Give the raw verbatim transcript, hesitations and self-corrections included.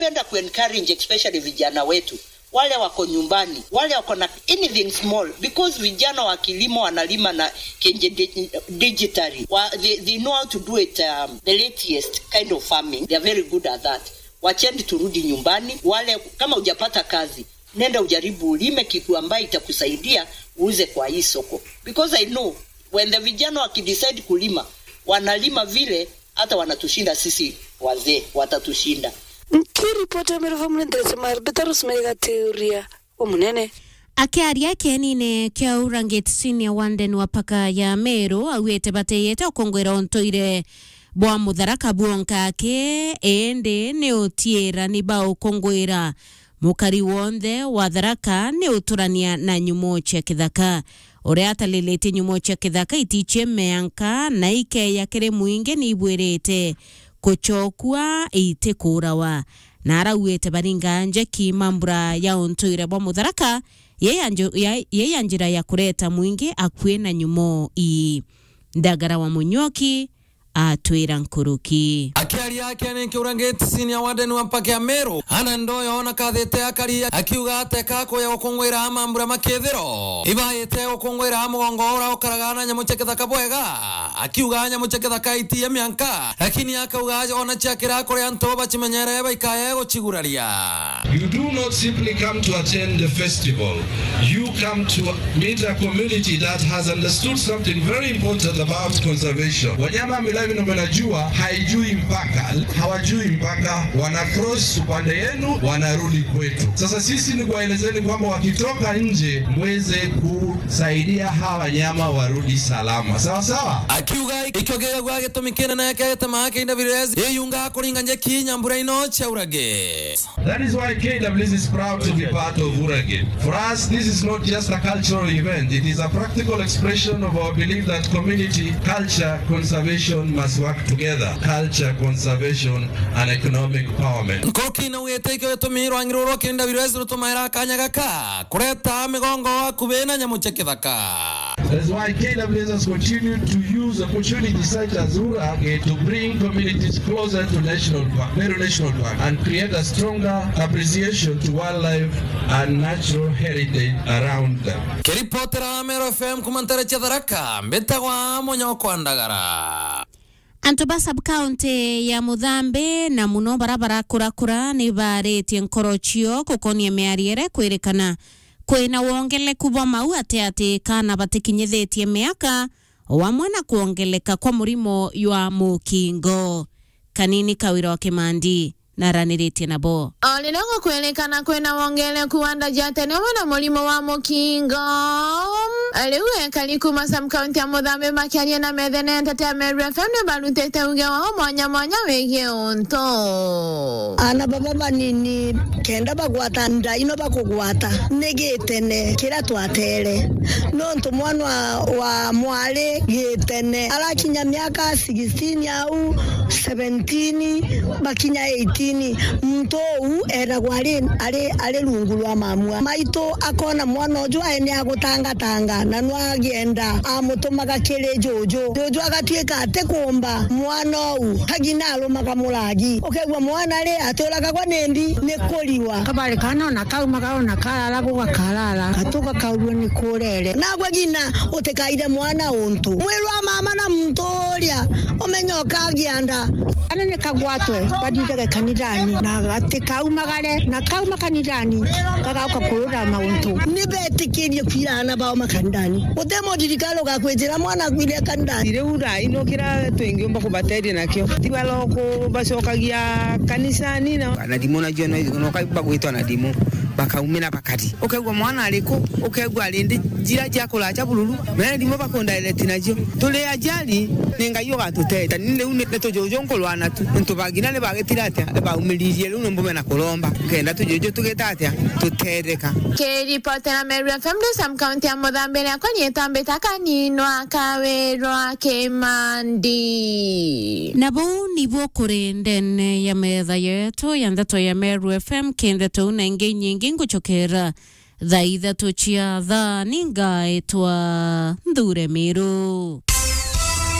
Penda ku encourage especially vijana wetu wale wako nyumbani, wale wako na anything small, because vijana wa kilimo wanalima na kenje digitally. They, they know how to do it, um, the latest kind of farming. They are very good at that. Wachendi turudi nyumbani. Wale kama hujapata kazi, nenda ujaribu ulime kitu ambaye itakusaidia uuze kwa hii soko. Because I know when the vijana wakidecide kulima, wanalima vile hata wanatushinda sisi wazee, watatushinda. Kiripota mirofamule ndrese marbetarus mega teoria omunene akiaria kenine kia urangeti senior wanden wapaka ya Meru awete bateyete okongwera ontoire bwa mutharaka buonka ke ende ne otiera ni ba okongwera mukari wonde wa tharaka ne uturania na nyumo cha kithaka ore atalelete nyumo cha kithaka itiche meanka na ike ya kere muinge ni ibwerete kuchokua ite kurawa na arawete baringa nje ki mambura ya ontoire bwa mutharaka ye anjira ya kureta muingi akwe na nyumo i ndagara wa munyoki atwira nkuruki akiari yake ni kiurangeti senior wanden wa mpaka ya Meru ana ndoyo ona kathete akari akiuga ateka ko ya okongwera amambura makethero ibaite okongwera amugongora okaragana nyamucheketha kabwega akiuga nyamucheketha kaiti ya mianka lakini akauga ona chakira kore antoba chimenyere baikaye gochiguraria. You do not simply come to attend the festival, you come to meet a community that has understood something very important about conservation. Wanyama milavi na mnajua haijui mpaka, hawajui mpaka, wana cross upande yenu wanarudi kwetu. Sasa sisi ni kuwaelezeni kwamba wakitoka nje mweze kusaidia hawa wanyama warudi salama. Sawa sawa? Akiuga ikogera gwa getomikena na yake tamake indavirezi yeyunga kuringa nje kinyambura inocha urage. That is why K W S is proud to be part of Urage. For us, this is not just a cultural event. It is a practical expression of our belief that community, culture, conservation must work together. Culture, conservation, and economic empowerment. Koki na uyeteke wetomiro angiroro kenda virezi rutomaira kanyagaka. Kureta migongo kubena nyamuchekethaka. That's why K W S has continued to use opportunities such as Urage to bring communities closer to National Park, Meru National Park, and create a stronger appreciation to wildlife and natural heritage around them. Kiripotera Meru F M kumantara chatharaka mbetagwa monyoko andagara. Antoba sub-county ya Muthambe na muno barabara kurakura ni baretie nkorochio kukonie meariere kwerekana kwina wongele kubwa mau ate ate kana batikinyethetie miaka wamwe na kuongeleka kwa murimo ywa mukingo. Kanini Kawira wa Kimandi na raniritie nabo. Olilego kuelekana kwena wongele kuwanda jate na wana mulimo wa mukingo. Aliwe kalikuma sub-county ya Muthambe makiaria na methene entertainment Meru F M ne balutete uge wa mwanya mwanya wege onto. Ana baba manini kenda bagwata nda ino bakugwata negetene kira twatere nonto mwana wa, wa mwale getene alakinya miaka sixteen au seventeen bakinya eighteen mtou era gwari ale ale lungulwa mamwa maito akona mwana ojo ene agutanga tanga na nwagienda amutumaga kire jojo jojo agatieka atekomba mwana u hagina alumaga mulagi okegwa mwana le atolaga kwa nendi nekoliwa kabale kana na kauma na kalala kwa kalala katoka kaulwa ni kurere nagwa gina utekaide mwana untu mwelwa mama na mtolia omenyoka agianda ana ne kagwatwe baditege kanidani na atekauma gale na kauma kanidani kaga ukakurura mauntu nibetikiryo kirana bao makandani utemo dirikalo gakwejera mwana kwile kandani ile ura inokira twingi umba kubateria nakyo tibaloko basokagia kanisani na nadimona jeno noka gwitwa nadimu bakaumena bakati okegwa mwana aliko okegwa alinde jira jakula cha bululu mena dimo bakonda ile tinajo tole ajali nenga yo gatuteta nile une tojojo nkolwana tu ntobagina le bagetirata ba umilirie luno mbome na kolomba kenda tojojo tugetata tutereka Keri potera Meru F M de sub-county ya Muthambe na kwani tambe takanino Kawira Kimandi nabo nibo kurendene ya metha yetu ya ndato ya Meru F M kende tu nenge nyingi nguchokera tha ithatũ cia thaa ninga etwa Ndure Meru.